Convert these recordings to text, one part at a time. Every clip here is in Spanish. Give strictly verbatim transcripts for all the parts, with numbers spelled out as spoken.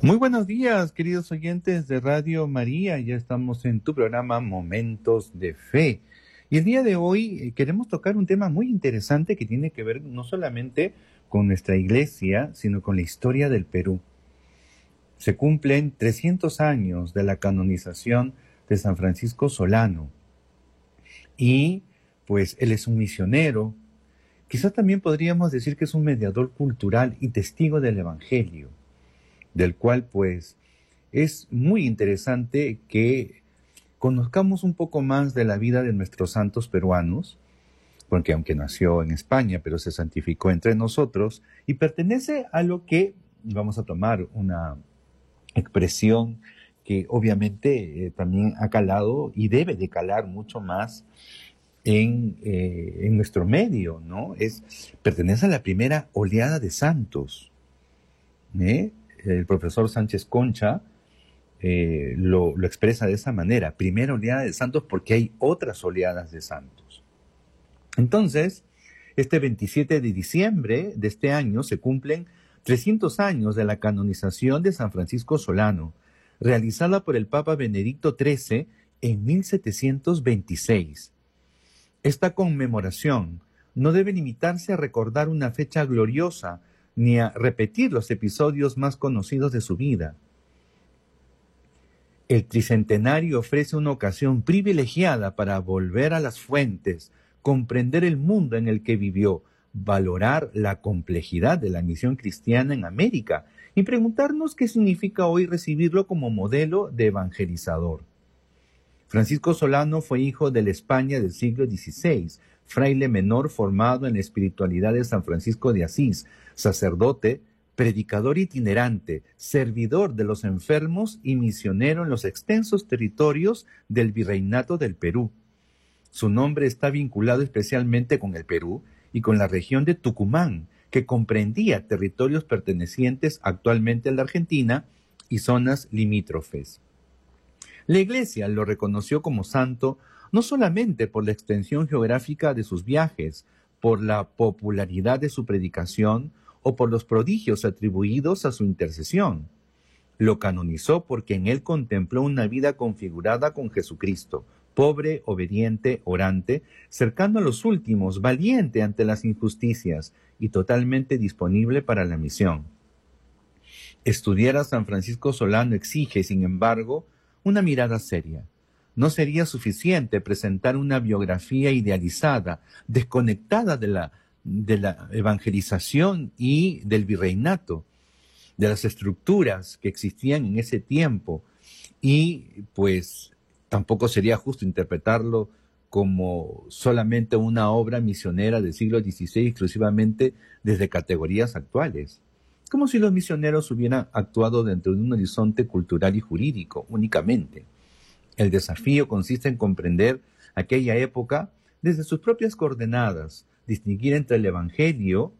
Muy buenos días, queridos oyentes de Radio María. Ya estamos en tu programa Momentos de Fe. Y el día de hoy eh, queremos tocar un tema muy interesante que tiene que ver no solamente con nuestra iglesia, sino con la historia del Perú. Se cumplen trescientos años de la canonización de San Francisco Solano. Y pues él es un misionero. Quizás también podríamos decir que es un mediador cultural y testigo del Evangelio, del cual pues es muy interesante que conozcamos un poco más de la vida de nuestros santos peruanos, porque aunque nació en España, pero se santificó entre nosotros y pertenece a lo que, vamos a tomar una expresión que obviamente eh, también ha calado y debe de calar mucho más en, eh, en nuestro medio, ¿no? Es, pertenece a la primera oleada de santos, ¿eh? El profesor Sánchez Concha eh, lo, lo expresa de esa manera, primera oleada de santos porque hay otras oleadas de santos. Entonces, este veintisiete de diciembre de este año se cumplen trescientos años de la canonización de San Francisco Solano, realizada por el Papa Benedicto trece en mil setecientos veintiséis. Esta conmemoración no debe limitarse a recordar una fecha gloriosa, ni a repetir los episodios más conocidos de su vida. El tricentenario ofrece una ocasión privilegiada para volver a las fuentes, comprender el mundo en el que vivió, valorar la complejidad de la misión cristiana en América y preguntarnos qué significa hoy recibirlo como modelo de evangelizador. Francisco Solano fue hijo de la España del siglo dieciséis, fraile menor formado en la espiritualidad de San Francisco de Asís, sacerdote, predicador itinerante, servidor de los enfermos y misionero en los extensos territorios del Virreinato del Perú. Su nombre está vinculado especialmente con el Perú y con la región de Tucumán, que comprendía territorios pertenecientes actualmente a la Argentina y zonas limítrofes. La Iglesia lo reconoció como santo no solamente por la extensión geográfica de sus viajes, por la popularidad de su predicación o por los prodigios atribuidos a su intercesión. Lo canonizó porque en él contempló una vida configurada con Jesucristo, pobre, obediente, orante, cercano a los últimos, valiente ante las injusticias y totalmente disponible para la misión. Estudiar a San Francisco Solano exige, sin embargo, una mirada seria. No sería suficiente presentar una biografía idealizada, desconectada de la, de la evangelización y del virreinato, de las estructuras que existían en ese tiempo, y pues tampoco sería justo interpretarlo como solamente una obra misionera del siglo dieciséis exclusivamente desde categorías actuales, como si los misioneros hubieran actuado dentro de un horizonte cultural y jurídico únicamente. El desafío consiste en comprender aquella época desde sus propias coordenadas, distinguir entre el Evangelio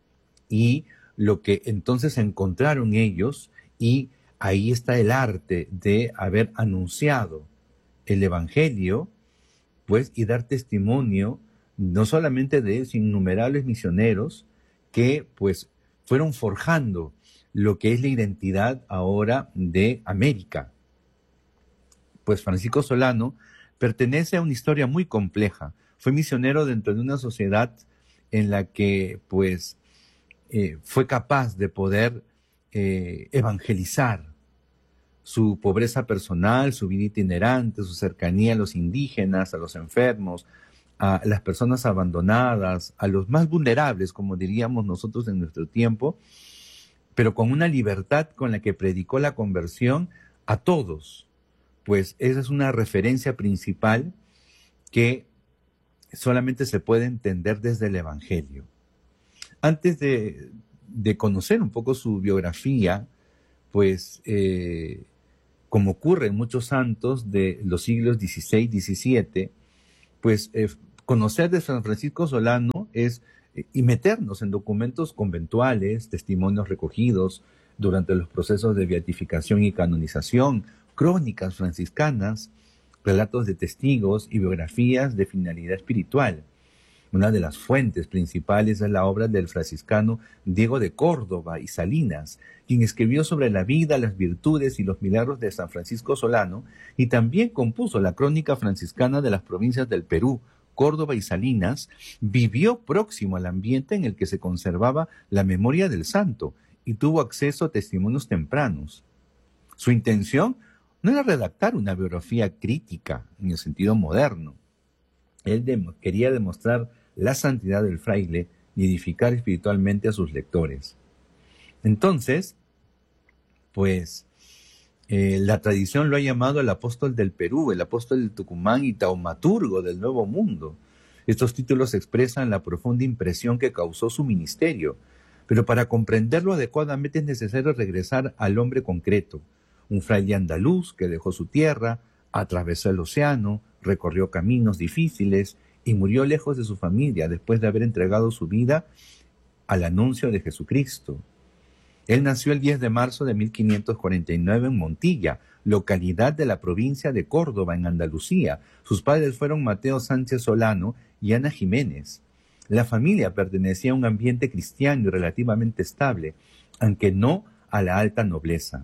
y lo que entonces encontraron ellos, y ahí está el arte de haber anunciado el Evangelio, pues, y dar testimonio no solamente de ellos, innumerables misioneros que, pues, fueron forjando lo que es la identidad ahora de América. Pues Francisco Solano pertenece a una historia muy compleja. Fue misionero dentro de una sociedad en la que, pues, eh, fue capaz de poder eh, evangelizar su pobreza personal, su vida itinerante, su cercanía a los indígenas, a los enfermos, a las personas abandonadas, a los más vulnerables, como diríamos nosotros en nuestro tiempo, pero con una libertad con la que predicó la conversión a todos. Pues esa es una referencia principal que solamente se puede entender desde el Evangelio. Antes de, de conocer un poco su biografía, pues eh, como ocurre en muchos santos de los siglos dieciséis, diecisiete, pues eh, conocer de San Francisco Solano es eh, y meternos en documentos conventuales, testimonios recogidos durante los procesos de beatificación y canonización, crónicas franciscanas, relatos de testigos y biografías de finalidad espiritual. Una de las fuentes principales es la obra del franciscano Diego de Córdoba y Salinas, quien escribió sobre la vida, las virtudes y los milagros de San Francisco Solano, y también compuso la crónica franciscana de las provincias del Perú. Córdoba y Salinas vivió próximo al ambiente en el que se conservaba la memoria del santo y tuvo acceso a testimonios tempranos. Su intención no era redactar una biografía crítica en el sentido moderno. Él de- quería demostrar la santidad del fraile y edificar espiritualmente a sus lectores. Entonces, pues, eh, la tradición lo ha llamado el apóstol del Perú, el apóstol del Tucumán y taumaturgo del Nuevo Mundo. Estos títulos expresan la profunda impresión que causó su ministerio, pero para comprenderlo adecuadamente es necesario regresar al hombre concreto, un fraile andaluz que dejó su tierra, atravesó el océano, recorrió caminos difíciles y murió lejos de su familia después de haber entregado su vida al anuncio de Jesucristo. Él nació el diez de marzo de mil quinientos cuarenta y nueve en Montilla, localidad de la provincia de Córdoba, en Andalucía. Sus padres fueron Mateo Sánchez Solano y Ana Jiménez. La familia pertenecía a un ambiente cristiano y relativamente estable, aunque no a la alta nobleza.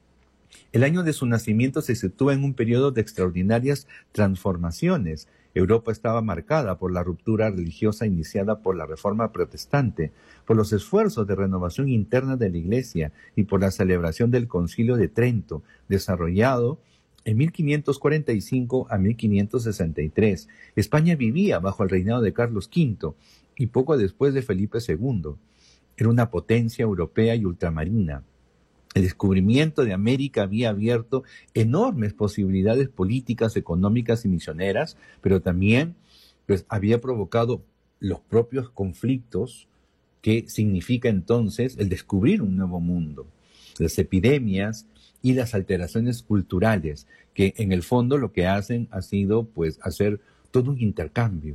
El año de su nacimiento se sitúa en un periodo de extraordinarias transformaciones. Europa estaba marcada por la ruptura religiosa iniciada por la Reforma Protestante, por los esfuerzos de renovación interna de la Iglesia y por la celebración del Concilio de Trento, desarrollado en mil quinientos cuarenta y cinco a mil quinientos sesenta y tres. España vivía bajo el reinado de Carlos quinto y poco después de Felipe segundo. Era una potencia europea y ultramarina. El descubrimiento de América había abierto enormes posibilidades políticas, económicas y misioneras, pero también pues, había provocado los propios conflictos que significa entonces el descubrir un nuevo mundo, las epidemias y las alteraciones culturales, que en el fondo lo que hacen ha sido pues, hacer todo un intercambio.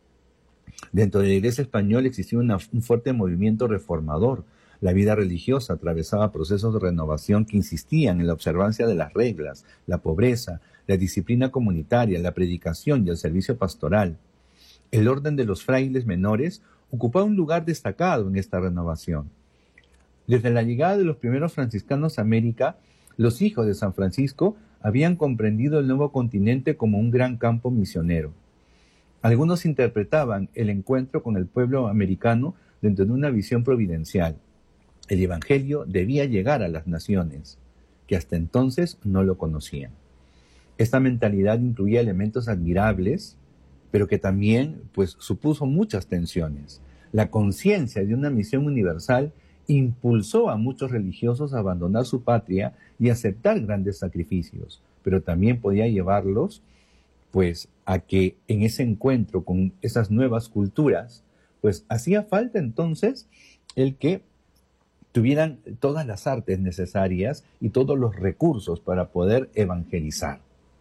Dentro de la Iglesia española existía una, un fuerte movimiento reformador. La vida religiosa atravesaba procesos de renovación que insistían en la observancia de las reglas, la pobreza, la disciplina comunitaria, la predicación y el servicio pastoral. El orden de los frailes menores ocupaba un lugar destacado en esta renovación. Desde la llegada de los primeros franciscanos a América, los hijos de San Francisco habían comprendido el nuevo continente como un gran campo misionero. Algunos interpretaban el encuentro con el pueblo americano dentro de una visión providencial. El Evangelio debía llegar a las naciones, que hasta entonces no lo conocían. Esta mentalidad incluía elementos admirables, pero que también pues, supuso muchas tensiones. La conciencia de una misión universal impulsó a muchos religiosos a abandonar su patria y aceptar grandes sacrificios, pero también podía llevarlos pues, a que en ese encuentro con esas nuevas culturas, pues hacía falta entonces el que tuvieran todas las artes necesarias y todos los recursos para poder evangelizar.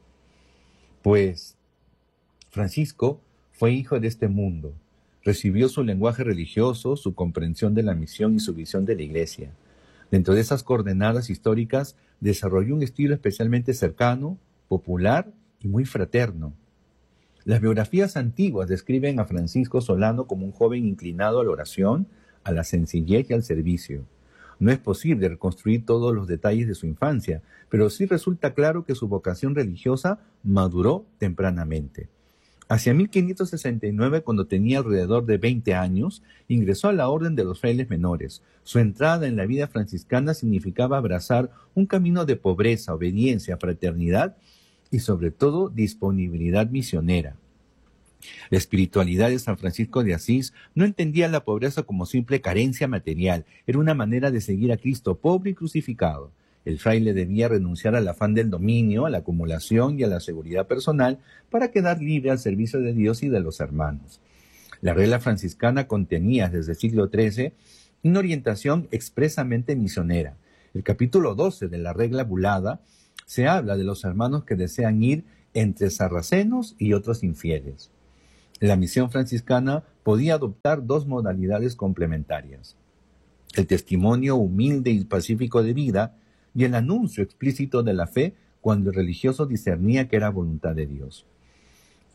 Pues Francisco fue hijo de este mundo, recibió su lenguaje religioso, su comprensión de la misión y su visión de la Iglesia. Dentro de esas coordenadas históricas desarrolló un estilo especialmente cercano, popular y muy fraterno. Las biografías antiguas describen a Francisco Solano como un joven inclinado a la oración, a la sencillez y al servicio. No es posible reconstruir todos los detalles de su infancia, pero sí resulta claro que su vocación religiosa maduró tempranamente. Hacia mil quinientos sesenta y nueve, cuando tenía alrededor de veinte años, ingresó a la Orden de los Frailes Menores. Su entrada en la vida franciscana significaba abrazar un camino de pobreza, obediencia, fraternidad y sobre todo disponibilidad misionera. La espiritualidad de San Francisco de Asís no entendía la pobreza como simple carencia material, era una manera de seguir a Cristo pobre y crucificado. El fraile debía renunciar al afán del dominio, a la acumulación y a la seguridad personal para quedar libre al servicio de Dios y de los hermanos. La regla franciscana contenía desde el siglo trece una orientación expresamente misionera. El capítulo doce de la regla bulada se habla de los hermanos que desean ir entre sarracenos y otros infieles. La misión franciscana podía adoptar dos modalidades complementarias: el testimonio humilde y pacífico de vida y el anuncio explícito de la fe cuando el religioso discernía que era voluntad de Dios.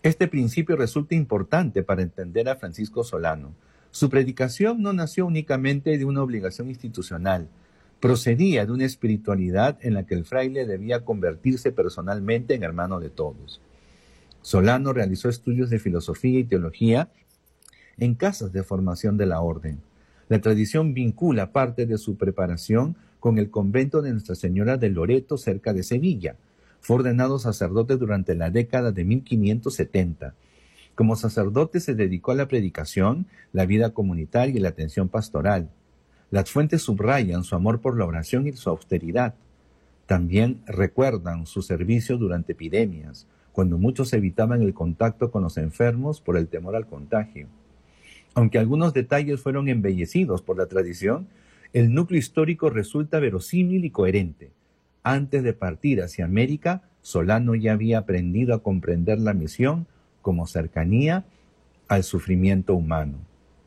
Este principio resulta importante para entender a Francisco Solano. Su predicación no nació únicamente de una obligación institucional, procedía de una espiritualidad en la que el fraile debía convertirse personalmente en hermano de todos. Solano realizó estudios de filosofía y teología en casas de formación de la orden. La tradición vincula parte de su preparación con el convento de Nuestra Señora de Loreto, cerca de Sevilla. Fue ordenado sacerdote durante la década de mil quinientos setenta. Como sacerdote se dedicó a la predicación, la vida comunitaria y la atención pastoral. Las fuentes subrayan su amor por la oración y su austeridad. También recuerdan su servicio durante epidemias, cuando muchos evitaban el contacto con los enfermos por el temor al contagio. Aunque algunos detalles fueron embellecidos por la tradición, el núcleo histórico resulta verosímil y coherente. Antes de partir hacia América, Solano ya había aprendido a comprender la misión como cercanía al sufrimiento humano.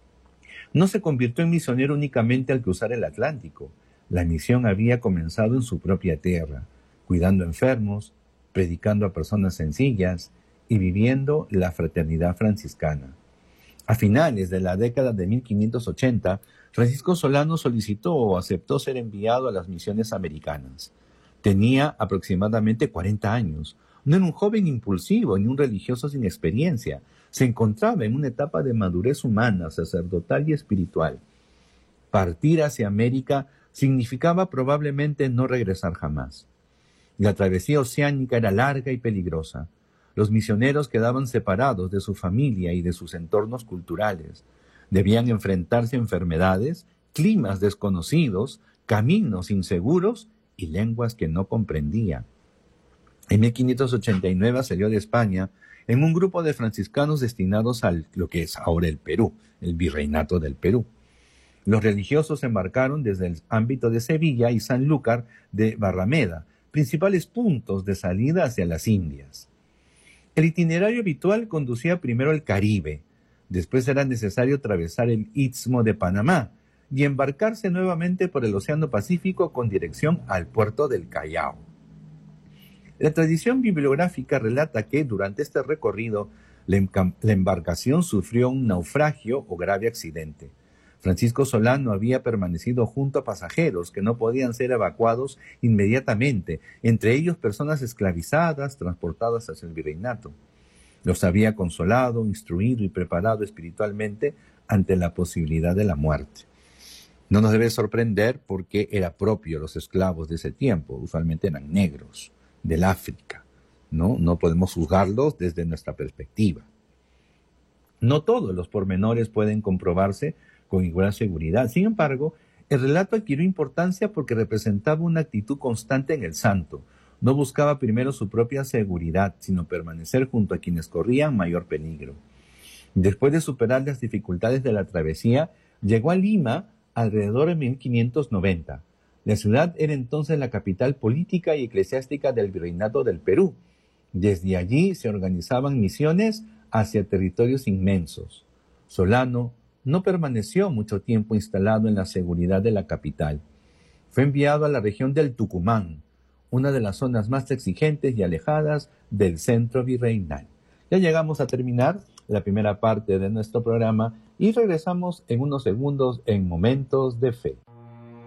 No se convirtió en misionero únicamente al cruzar el Atlántico. La misión había comenzado en su propia tierra, cuidando enfermos, predicando a personas sencillas y viviendo la fraternidad franciscana. A finales de la década de mil quinientos ochenta, Francisco Solano solicitó o aceptó ser enviado a las misiones americanas. Tenía aproximadamente cuarenta años. No era un joven impulsivo ni un religioso sin experiencia. Se encontraba en una etapa de madurez humana, sacerdotal y espiritual. Partir hacia América significaba probablemente no regresar jamás. La travesía oceánica era larga y peligrosa. Los misioneros quedaban separados de su familia y de sus entornos culturales. Debían enfrentarse a enfermedades, climas desconocidos, caminos inseguros y lenguas que no comprendían. En mil quinientos ochenta y nueve salió de España en un grupo de franciscanos destinados a lo que es ahora el Perú, el Virreinato del Perú. Los religiosos embarcaron desde el ámbito de Sevilla y Sanlúcar de Barrameda, principales puntos de salida hacia las Indias. El itinerario habitual conducía primero al Caribe, después era necesario atravesar el Istmo de Panamá y embarcarse nuevamente por el Océano Pacífico con dirección al puerto del Callao. La tradición bibliográfica relata que durante este recorrido la, la embarcación sufrió un naufragio o grave accidente. Francisco Solano había permanecido junto a pasajeros que no podían ser evacuados inmediatamente, entre ellos personas esclavizadas transportadas hacia el virreinato. Los había consolado, instruido y preparado espiritualmente ante la posibilidad de la muerte. No nos debe sorprender porque era propio los esclavos de ese tiempo, usualmente eran negros, del África, ¿no? No podemos juzgarlos desde nuestra perspectiva. No todos los pormenores pueden comprobarse con igual seguridad. Sin embargo, el relato adquirió importancia porque representaba una actitud constante en el santo. No buscaba primero su propia seguridad, sino permanecer junto a quienes corrían mayor peligro. Después de superar las dificultades de la travesía, llegó a Lima alrededor de mil quinientos noventa. La ciudad era entonces la capital política y eclesiástica del Virreinato del Perú. Desde allí se organizaban misiones hacia territorios inmensos. Solano no permaneció mucho tiempo instalado en la seguridad de la capital. Fue enviado a la región del Tucumán, una de las zonas más exigentes y alejadas del centro virreinal. Ya llegamos a terminar la primera parte de nuestro programa y regresamos en unos segundos en Momentos de Fe.